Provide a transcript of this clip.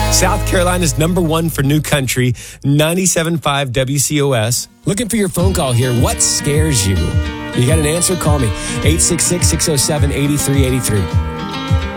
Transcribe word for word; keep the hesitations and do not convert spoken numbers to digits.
South Carolina's number one for new country, ninety-seven point five W C O S. Looking for your phone call here. What scares you? You got an answer? Call me. eight six six, six oh seven, eight three eight three.